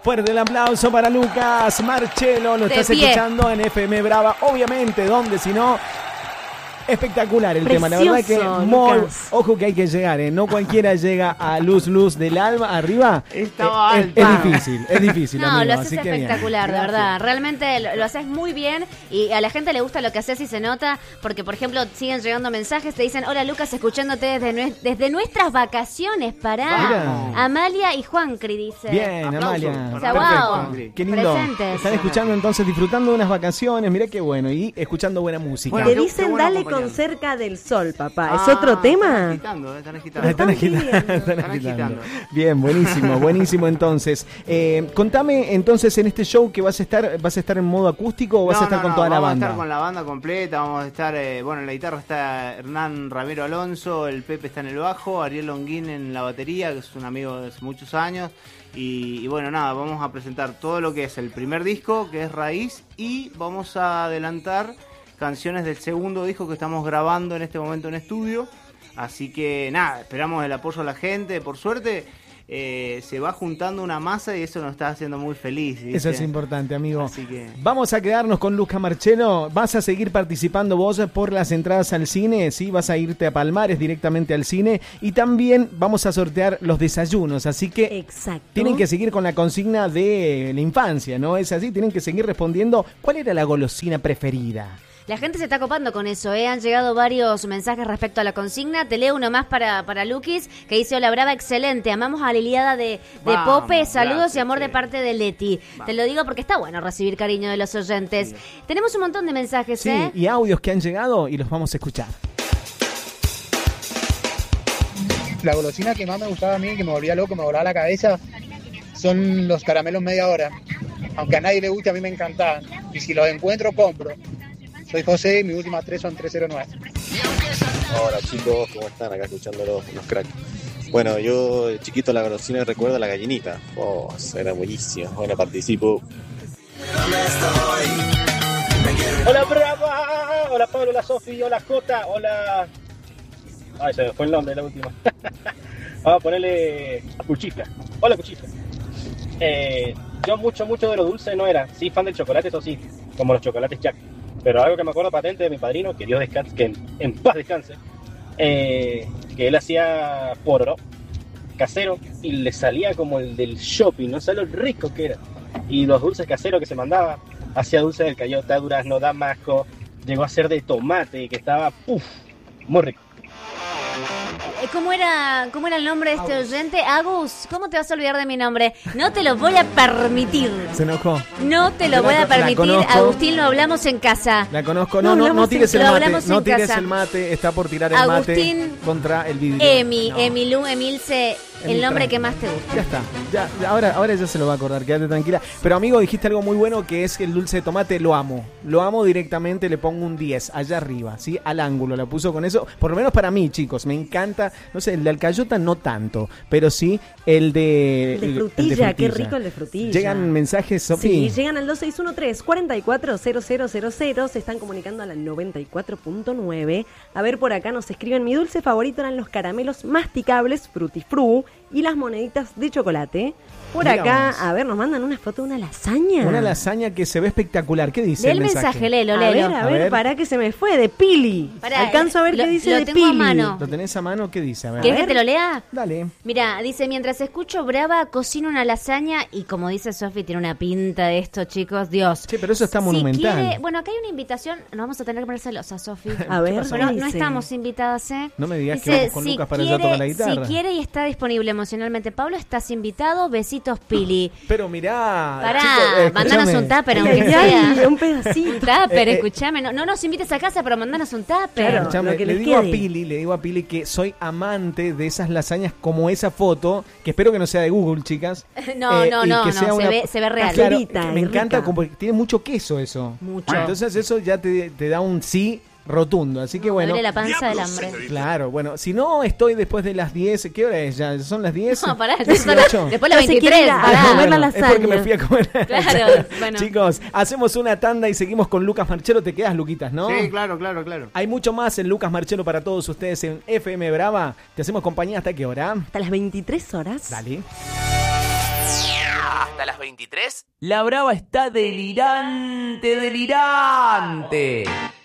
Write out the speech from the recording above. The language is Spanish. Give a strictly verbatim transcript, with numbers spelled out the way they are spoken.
Fuerte el aplauso para Lucas Marcelo. Lo estás escuchando en F M Brava. Obviamente, ¿dónde si no? Espectacular el Precioso, tema, la verdad que muy, ojo que hay que llegar, ¿eh? No cualquiera llega a luz, luz del alma, arriba. Estaba es, es, es difícil, es difícil. No, amigo, lo haces así espectacular, de verdad. Realmente lo, lo haces muy bien y a la gente le gusta lo que haces y se nota, porque por ejemplo siguen llegando mensajes, te dicen, hola Lucas, escuchándote desde, nue- desde nuestras vacaciones, para Amalia y Juancri, dice. Bien, Aplauso. Amalia. O sea, Perfecto. wow. Qué lindo. Presentes. Están escuchando entonces, disfrutando de unas vacaciones, mirá qué bueno, y escuchando buena música. Bueno, Te qué- dicen qué bueno dale acompañar. con cerca del sol, papá. Ah, ¿Es otro tema? Están agitando, eh, están agitando. Están agitando, pidiendo. están Están agitando. agitando. Bien, buenísimo, buenísimo entonces. Eh, contame entonces en este show que vas a estar, ¿vas a estar en modo acústico o vas No, a estar no, con no, toda la vamos banda? a estar con la banda completa, vamos a estar, eh, bueno, en la guitarra está Hernán Ramiro Alonso, el Pepe está en el bajo, Ariel Longuín en la batería, que es un amigo de hace muchos años. Y, y bueno, nada, vamos a presentar todo lo que es el primer disco, que es Raíz, y vamos a adelantar canciones del segundo disco que estamos grabando en este momento en estudio. Así que nada, esperamos el apoyo de la gente. Por suerte eh, se va juntando una masa y eso nos está haciendo muy feliz, ¿viste? Eso es importante, amigo. Así que... Vamos a quedarnos con Lucas Marcelo. ¿Vas a seguir participando vos por las entradas al cine? Sí, vas a irte a Palmares directamente al cine. Y también vamos a sortear los desayunos. Así que Exacto. tienen que seguir con la consigna de la infancia, ¿no? Es así, tienen que seguir respondiendo. ¿Cuál era la golosina preferida? La gente se está copando con eso, ¿eh? Han llegado varios mensajes respecto a la consigna. Te leo uno más para, para Lukis, que dice, hola Brava, excelente, amamos a la Iliada de, de Vamos, Pope, saludos gracias, y amor sí. de parte de Leti. Vamos. Te lo digo porque está bueno recibir cariño de los oyentes. Sí. Tenemos un montón de mensajes, Sí, ¿eh? y audios que han llegado y los vamos a escuchar. La golosina que más me gustaba a mí, que me volvía loco, me volaba la cabeza, son los caramelos media hora. Aunque a nadie le guste, a mí me encantaban. Y si los encuentro, compro. Soy José y mis últimas tres son tres cero nueve. Hola chicos, ¿cómo están? Acá escuchando los, los cracks. Bueno, yo de chiquito la golosina recuerdo la gallinita. Oh, era buenísimo. Bueno, participo. Hola Brava, hola Pablo, hola Sofi, hola Jota, hola... Ay, se me fue el nombre la última. Vamos a ponerle Cuchifla. Hola Cuchifla. Eh, yo mucho, mucho de lo dulce no era. Sí, fan del chocolate, eso sí, como los chocolates Jack. Pero algo que me acuerdo patente de mi padrino, que Dios descanse, que en, en paz descanse, eh, que él hacía porro casero y le salía como el del shopping, no sabía lo rico que era. Y los dulces caseros que se mandaba, hacía dulce del cayota, durazno, damasco, llegó a ser de tomate, que estaba, puff, muy rico. ¿Cómo era, ¿Cómo era el nombre de este oyente? Agus, ¿cómo te vas a olvidar de mi nombre? No te lo voy a permitir. ¿Se enojó? No te lo Yo voy la- a la permitir. conozco. Agustín, lo hablamos en casa. La conozco. No, No, no, no hablamos tires en- el lo mate. hablamos No en tires casa. el mate. Está por tirar el Agustín, mate contra el vidrio. Emi, No. Emilú, Emilce, el Emi, nombre tranqui. que más te gusta. Ya está. Ya, ya, ahora, ahora ya se lo va a acordar. Quédate tranquila. Pero amigo, dijiste algo muy bueno que es que el dulce de tomate lo amo. Lo amo directamente. Le pongo un diez allá arriba, ¿sí? Al ángulo. La puso con eso. Por lo menos para mí, chicos. Me encanta. No sé, el de alcayota no tanto. Pero sí el de... El de frutilla, qué rico el de frutilla. Llegan mensajes, Sofi. Sí, llegan al dos seis uno tres, cuatro cuatro cero cero cero cero, se están comunicando a la noventa y cuatro punto nueve. A ver, por acá nos escriben, mi dulce favorito eran los caramelos masticables Frutifru y las moneditas de chocolate. Por Mirá acá, vos. a ver, nos mandan una foto de una lasaña. Una lasaña que se ve espectacular. ¿Qué dice Lee el el mensaje? mensaje, léelo, A léelo. ver, a A ver, ver. para que se me fue, de Pili. Pará, Alcanzo a ver lo- qué dice lo de tengo a Pili. mano. ¿Lo tenés a mano? ¿Qué dice? A ver. ¿Quieres que te lo lea? Dale. Mira, dice, mientras escucho Brava, cocino una lasaña y como dice Sofi, tiene una pinta de esto, chicos, Dios. Che, pero eso está Si monumental. quiere- bueno, acá hay una invitación, nos vamos a tener que poner celosa, Sofi. A ver, pasó? ¿qué Bueno, no dice? estamos invitadas, ¿eh? No me digas que Dice, vamos con si Lucas para allá a quiere- tocar la guitarra. Si quiere y está disponible emocionalmente, Pablo, estás invitado, besitos, Pili. Pero mirá. Pará, chicos, eh, mandanos escuchame. un tupper, Ay, aunque ay, sea. un pedacito. Un tupper, Eh, eh. escuchame. No, no nos invites a casa, pero mandanos un tupper. Claro. Escuchame, lo que le les digo a quede. Pili, le digo a Pili que soy amante de esas lasañas como esa foto, que espero que no sea de Google, chicas. No, Eh, no, y no, que no, sea se una- ve- se ve real. Claro, Caserita que me y encanta rica. como que tiene mucho queso eso. Mucho. Entonces eso ya te, te da un sí rotundo. Así que Me bueno. duele la panza del hambre. Claro, bueno, si no estoy después de las diez, ¿qué hora es ya? ¿Son las diez? No, pará, después la- dieciocho. después la No se quiere veintitrés, ir a- pará. a comer la Bueno, es porque lasaña. me fui a comer. la Claro, lasaña. bueno. Chicos, hacemos una tanda y seguimos con Lucas Marcelo. Te quedas, Luquitas, ¿no? Sí, claro, claro, claro. Hay mucho más en Lucas Marcelo para todos ustedes en F M Brava. Te hacemos compañía hasta qué hora. Hasta las veintitrés horas. Dale. Hasta las veintitrés, la Brava está delirante, delirante.